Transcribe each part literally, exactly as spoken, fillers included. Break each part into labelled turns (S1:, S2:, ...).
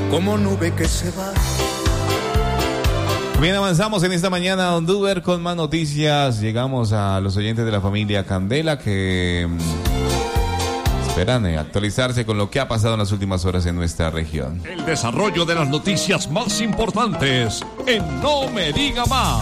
S1: como nube que se va.
S2: Bien, avanzamos en esta mañana, don Duber, con más noticias. Llegamos a los oyentes de la familia Candela que mmm, esperan eh, actualizarse con lo que ha pasado en las últimas horas en nuestra región.
S3: El desarrollo de las noticias más importantes en No Me Diga Más.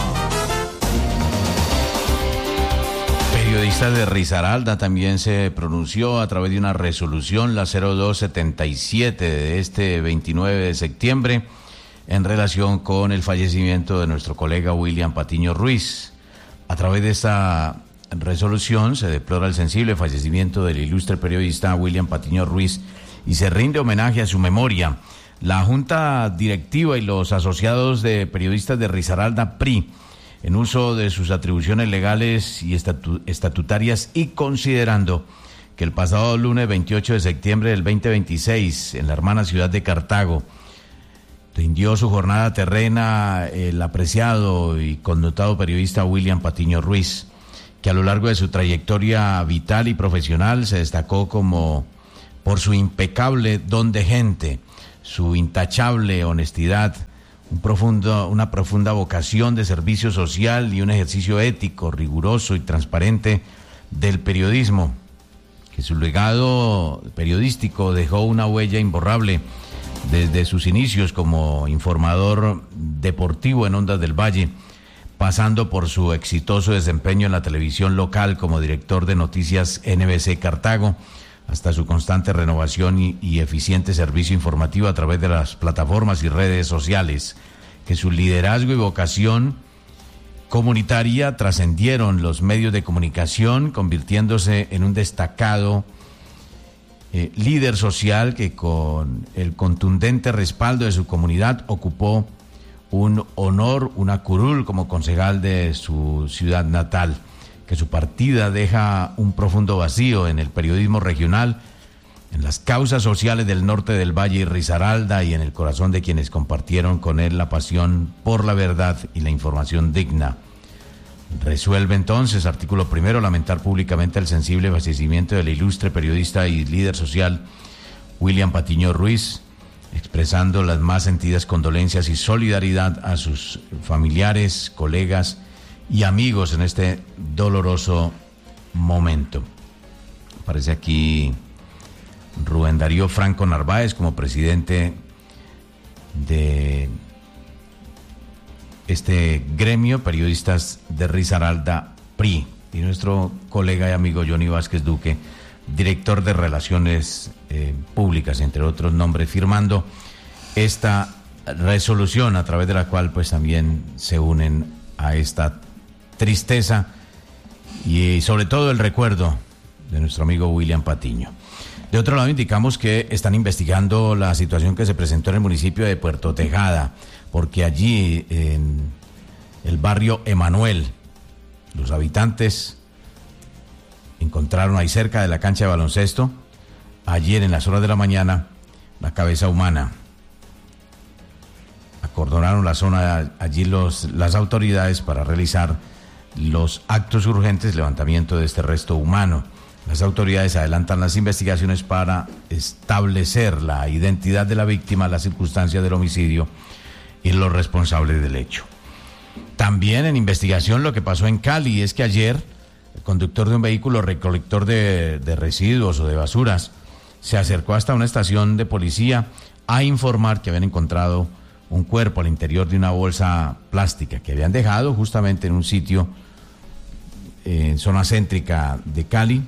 S4: Periodista de Risaralda también se pronunció a través de una resolución, la cero dos setenta y siete de este veintinueve de septiembre, en relación con el fallecimiento de nuestro colega William Patiño Ruiz. A través de esta resolución se deplora el sensible fallecimiento del ilustre periodista William Patiño Ruiz y se rinde homenaje a su memoria. La Junta Directiva y los asociados de periodistas de Risaralda P R I, en uso de sus atribuciones legales y estatu- estatutarias y considerando que el pasado lunes veintiocho de septiembre del veinte veintiséis, en la hermana ciudad de Cartago, rindió su jornada terrena el apreciado y connotado periodista William Patiño Ruiz, que a lo largo de su trayectoria vital y profesional se destacó como por su impecable don de gente, su intachable honestidad, un profundo, una profunda vocación de servicio social y un ejercicio ético, riguroso y transparente del periodismo, que su legado periodístico dejó una huella imborrable desde sus inicios como informador deportivo en Ondas del Valle, pasando por su exitoso desempeño en la televisión local como director de noticias N B C Cartago, hasta su constante renovación y, y eficiente servicio informativo a través de las plataformas y redes sociales, que su liderazgo y vocación comunitaria trascendieron los medios de comunicación, convirtiéndose en un destacado eh, líder social que con el contundente respaldo de su comunidad ocupó un honor, una curul como concejal de su ciudad natal, que su partida deja un profundo vacío en el periodismo regional, en las causas sociales del norte del Valle y Risaralda y en el corazón de quienes compartieron con él la pasión por la verdad y la información digna. Resuelve entonces, artículo primero, lamentar públicamente el sensible fallecimiento del ilustre periodista y líder social William Patiño Ruiz, expresando las más sentidas condolencias y solidaridad a sus familiares, colegas y amigos en este doloroso momento. Aparece aquí Rubén Darío Franco Narváez como presidente de este gremio, periodistas de Risaralda P R I, y nuestro colega y amigo Johnny Vázquez Duque, director de Relaciones eh, Públicas, entre otros nombres, firmando esta resolución a través de la cual pues también se unen a esta tristeza y sobre todo el recuerdo de nuestro amigo William Patiño. De otro lado, indicamos que están investigando la situación que se presentó en el municipio de Puerto Tejada, porque allí en el barrio Emanuel, los habitantes encontraron ahí cerca de la cancha de baloncesto, ayer en las horas de la mañana, la cabeza humana. Acordonaron la zona allí los, las autoridades para realizar los actos urgentes de levantamiento de este resto humano. Las autoridades adelantan las investigaciones para establecer la identidad de la víctima, las circunstancias del homicidio y los responsables del hecho. También en investigación lo que pasó en Cali es que ayer el conductor de un vehículo recolector de, de residuos o de basuras se acercó hasta una estación de policía a informar que habían encontrado un cuerpo al interior de una bolsa plástica que habían dejado justamente en un sitio en zona céntrica de Cali,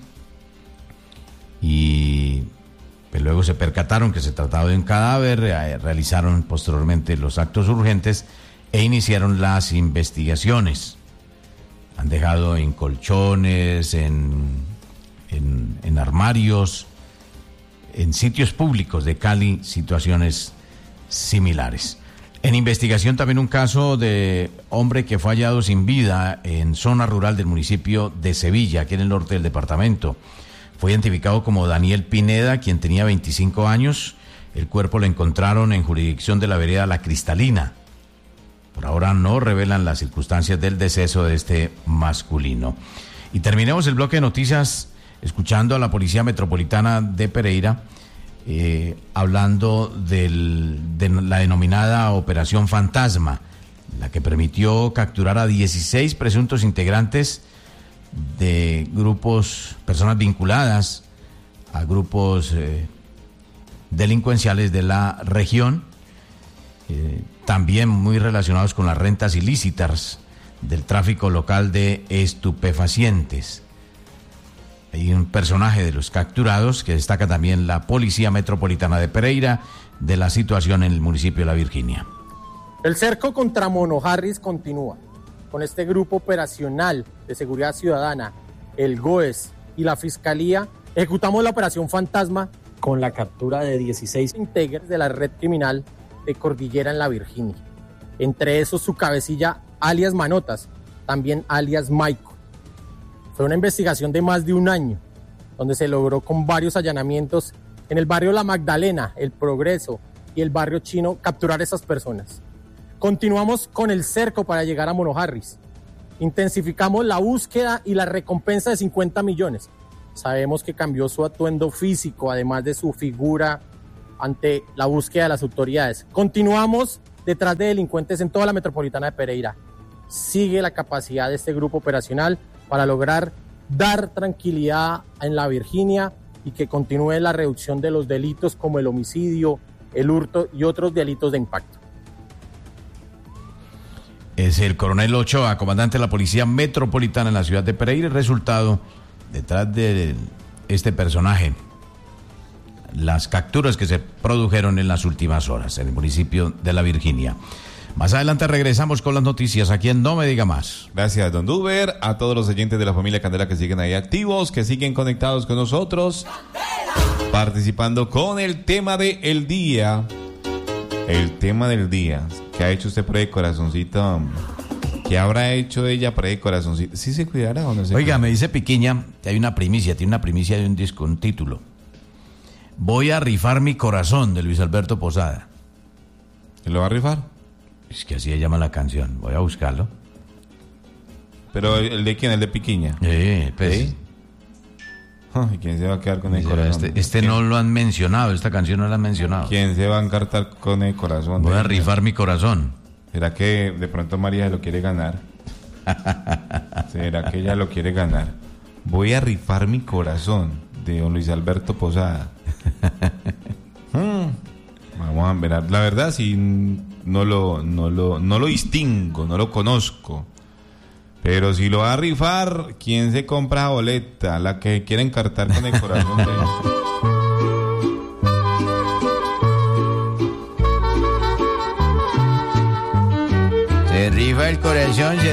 S4: y pues luego se percataron que se trataba de un cadáver, eh, realizaron posteriormente los actos urgentes e iniciaron las investigaciones. Han dejado en colchones, en, en, en armarios, en sitios públicos de Cali, situaciones similares. En investigación también un caso de hombre que fue hallado sin vida en zona rural del municipio de Sevilla, aquí en el norte del departamento. Fue identificado como Daniel Pineda, quien tenía veinticinco años. El cuerpo lo encontraron en jurisdicción de la vereda La Cristalina. Por ahora no revelan las circunstancias del deceso de este masculino. Y terminemos el bloque de noticias escuchando a la Policía Metropolitana de Pereira, eh, hablando del, de la denominada Operación Fantasma, la que permitió capturar a dieciséis presuntos integrantes de grupos, personas vinculadas a grupos eh, delincuenciales de la región, eh, también muy relacionados con las rentas ilícitas del tráfico local de estupefacientes. Hay un personaje de los capturados que destaca también la Policía Metropolitana de Pereira de la situación en el municipio de La Virginia.
S1: El cerco contra Mono Harris continúa. Con este grupo operacional de seguridad ciudadana, el G O E S y la Fiscalía, ejecutamos la Operación Fantasma con la captura de dieciséis integrantes de la red criminal de Cordillera en La Virginia. Entre esos su cabecilla, alias Manotas, también alias Maico. Fue una investigación de más de un año, donde se logró con varios allanamientos en el barrio La Magdalena, El Progreso y el barrio Chino capturar a esas personas. Continuamos con el cerco para llegar a Mono Harris. Intensificamos la búsqueda y la recompensa de cincuenta millones. Sabemos que cambió su atuendo físico, además de su figura ante la búsqueda de las autoridades. Continuamos detrás de delincuentes en toda la metropolitana de Pereira. Sigue la capacidad de este grupo operacional para lograr dar tranquilidad en La Virginia y que continúe la reducción de los delitos como el homicidio, el hurto y otros delitos de impacto.
S4: Es el coronel Ochoa, comandante de la Policía Metropolitana en la ciudad de Pereira, el resultado detrás de este personaje. Las capturas que se produjeron en las últimas horas en el municipio de La Virginia. Más adelante regresamos con las noticias aquí en No Me Diga Más.
S2: Gracias, don Duber, a todos los oyentes de la familia Candela que siguen ahí activos, que siguen conectados con nosotros, ¡Candela! Participando con el tema del día. El tema del día. ¿Qué ha hecho usted por el corazoncito? ¿Qué habrá hecho ella por el corazoncito? ¿Sí se cuidará o no se
S4: Oiga,
S2: cuidará?
S4: me dice Piquiña que hay una primicia, tiene una primicia de un disco, un título. Voy a rifar mi corazón, de Luis Alberto Posada.
S2: ¿Lo va a rifar?
S4: Es que así se llama la canción, voy a buscarlo.
S2: ¿Pero el de quién? ¿El de Piquiña?
S4: Eh, pues,
S2: ¿Sí? ¿Y quién se va a quedar con el
S4: Mira,
S2: corazón?
S4: Este, este no lo han mencionado, esta canción no la han mencionado.
S2: ¿Quién se va a encartar con el corazón?
S4: Voy a rifar mi corazón.
S2: ¿Será que de pronto María se lo quiere ganar? ¿Será que ella lo quiere ganar? Voy a rifar mi corazón, de don Luis Alberto Posada. hmm. Vamos a ver. La verdad, sí, no lo, no lo, no lo distingo, no lo conozco. Pero si lo va a rifar, ¿quién se compra la boleta? La que quiere encartar con el corazón de...
S4: Se rifa el corazón.